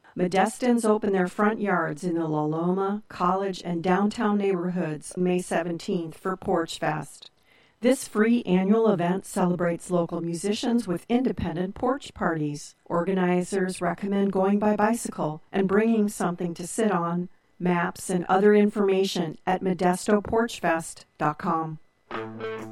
Modestans open their front yards in the La Loma, College, and downtown neighborhoods May 17th for Porch Fest. This free annual event celebrates local musicians with independent porch parties. Organizers recommend going by bicycle and bringing something to sit on, maps, and other information at modestoporchfest.com.